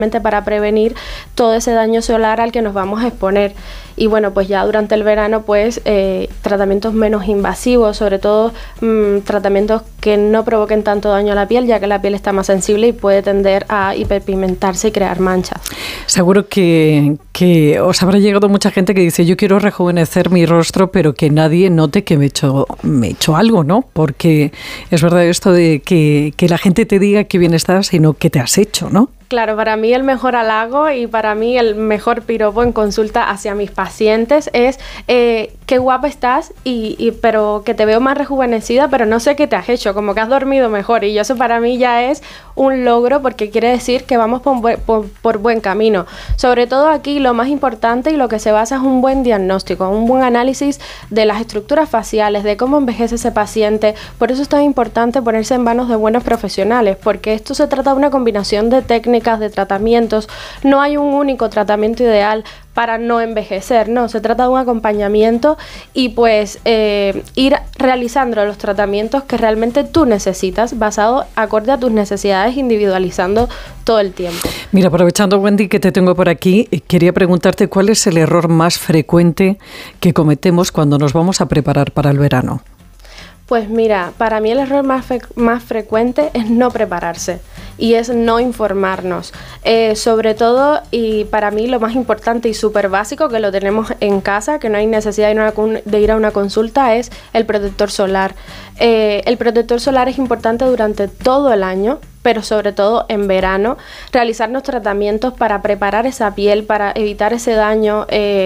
para prevenir todo ese daño solar al que nos vamos a exponer. Y bueno, pues ya durante el verano, pues tratamientos menos invasivos, sobre todo tratamientos que no provoquen tanto daño a la piel, ya que la piel está más sensible y puede tender a hiperpigmentarse y crear manchas. Seguro que os habrá llegado mucha gente que dice, yo quiero rejuvenecer mi rostro, pero que nadie note que me he hecho algo, ¿no? Porque es verdad esto de que la gente te diga que bien estás, sino que te has hecho, ¿no? Claro, para mí el mejor halago y para mí el mejor piropo en consulta hacia mis pacientes es qué guapa estás, pero que te veo más rejuvenecida, pero no sé qué te has hecho, como que has dormido mejor. Y eso para mí ya es un logro porque quiere decir que vamos por buen camino. Sobre todo aquí lo más importante y lo que se basa es un buen diagnóstico, un buen análisis de las estructuras faciales, de cómo envejece ese paciente. Por eso es tan importante ponerse en manos de buenos profesionales, porque esto se trata de una combinación de técnicas, de tratamientos. No hay un único tratamiento ideal para no envejecer, no, se trata de un acompañamiento y pues ir realizando los tratamientos que realmente tú necesitas, basado acorde a tus necesidades, individualizando todo el tiempo. Mira, aprovechando, Wendy, que te tengo por aquí, quería preguntarte cuál es el error más frecuente que cometemos cuando nos vamos a preparar para el verano. Pues mira, para mí el error más frecuente es no prepararse y es no informarnos. Sobre todo, y para mí lo más importante y súper básico, que lo tenemos en casa, que no hay necesidad de ir a una consulta, es el protector solar. El protector solar es importante durante todo el año, pero sobre todo en verano, realizarnos tratamientos para preparar esa piel, para evitar ese daño,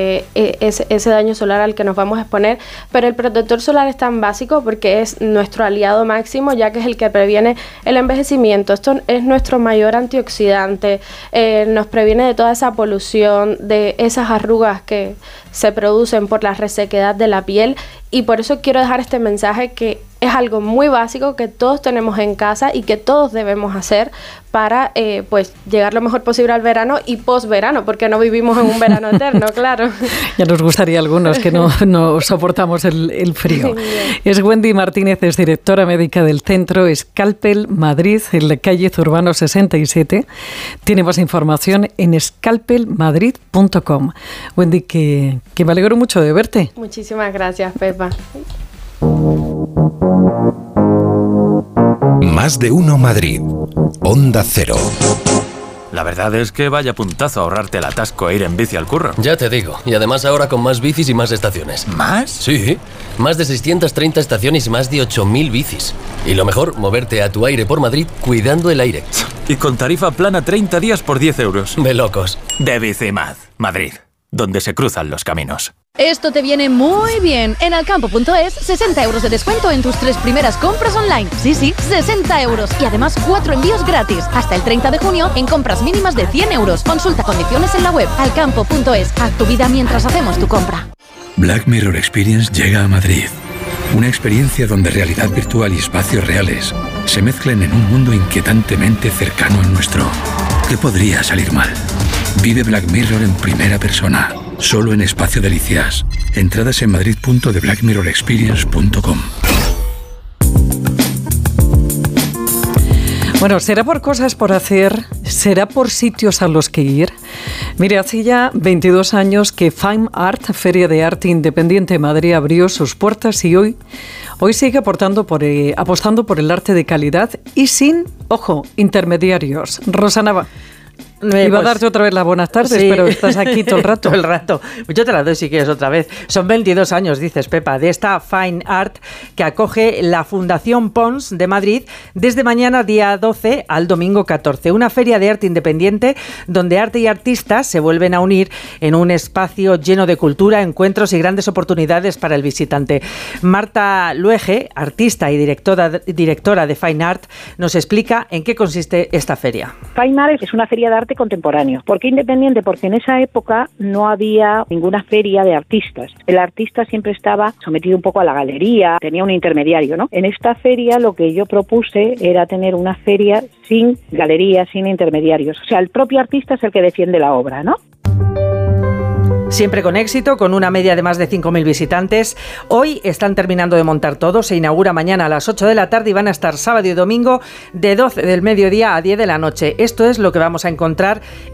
ese daño solar al que nos vamos a exponer. Pero el protector solar es tan básico porque es nuestro aliado máximo, ya que es el que previene el envejecimiento. Esto es nuestro mayor antioxidante, nos previene de toda esa polución, de esas arrugas que se producen por la resequedad de la piel, y por eso quiero dejar este mensaje que es algo muy básico que todos tenemos en casa y que todos debemos hacer para pues llegar lo mejor posible al verano y post-verano, porque no vivimos en un verano eterno, claro. Ya nos gustaría a algunos que no soportamos el frío. Es Wendy Martínez, es directora médica del centro Scalpel Madrid, en la calle Zurbano 67. Tiene más información en scalpelmadrid.com. Wendy, que me alegro mucho de verte. Muchísimas gracias, Pepa. Más de uno Madrid. Onda Cero. La verdad es que vaya puntazo ahorrarte el atasco e ir en bici al curro. Ya te digo, y además ahora con más bicis y más estaciones. ¿Más? Sí, más de 630 estaciones y más de 8.000 bicis. Y lo mejor, moverte a tu aire por Madrid cuidando el aire. Y con tarifa plana 30 días por 10 euros. De locos. De Bicimad, Madrid, donde se cruzan los caminos. Esto te viene muy bien. En Alcampo.es, 60 euros de descuento en tus 3 primeras compras online. Sí, 60 euros. Y además 4 envíos gratis. Hasta el 30 de junio en compras mínimas de 100 euros. Consulta condiciones en la web. Alcampo.es. Haz tu vida mientras hacemos tu compra. Black Mirror Experience llega a Madrid. Una experiencia donde realidad virtual y espacios reales se mezclan en un mundo inquietantemente cercano al nuestro. ¿Qué podría salir mal? Vive Black Mirror en primera persona, solo en Espacio Delicias. Entradas en madrid.theblackmirrorexperience.com. Bueno, ¿será por cosas por hacer? ¿Será por sitios a los que ir? Mire, hace ya 22 años que Fine Art, Feria de Arte Independiente de Madrid, abrió sus puertas y hoy sigue apostando por el arte de calidad y sin, ojo, intermediarios. Rosana, iba a darte otra vez las buenas tardes, sí. Pero estás aquí todo el rato. Todo el rato. Yo te las doy si quieres otra vez. Son 22 años, dices, Pepa, de esta Fine Art que acoge la Fundación Pons de Madrid desde mañana día 12 al domingo 14. Una feria de arte independiente donde arte y artistas se vuelven a unir en un espacio lleno de cultura, encuentros y grandes oportunidades para el visitante. Marta Luege, artista y directora de Fine Art, nos explica en qué consiste esta feria. Fine Art es una feria de arte contemporáneo. ¿Por qué independiente? Porque en esa época no había ninguna feria de artistas. El artista siempre estaba sometido un poco a la galería, tenía un intermediario, ¿no? En esta feria lo que yo propuse era tener una feria sin galería, sin intermediarios. O sea, el propio artista es el que defiende la obra, ¿no? Siempre con éxito, con una media de más de 5.000 visitantes. Hoy están terminando de montar todo, se inaugura mañana a las 8 de la tarde y van a estar sábado y domingo de 12 del mediodía a 10 de la noche. Esto es lo que vamos a encontrar